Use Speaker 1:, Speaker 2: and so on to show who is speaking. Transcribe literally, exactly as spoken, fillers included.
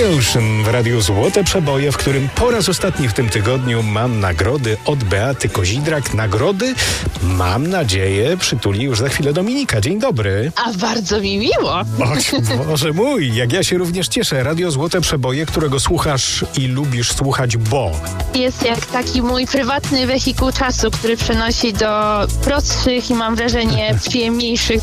Speaker 1: Jubileuszem w Radiu Złote Przeboje, w którym po raz ostatni w tym tygodniu mam nagrody od Beaty Kozidrak. Nagrody, mam nadzieję, przytuli już za chwilę Dominika. Dzień dobry.
Speaker 2: A bardzo mi miło.
Speaker 1: Och, Boże mój, jak ja się również cieszę. Radio Złote Przeboje, którego słuchasz i lubisz słuchać, bo...
Speaker 2: Jest jak taki mój prywatny wehikuł czasu, który przenosi do prostszych i mam wrażenie przyjemniejszych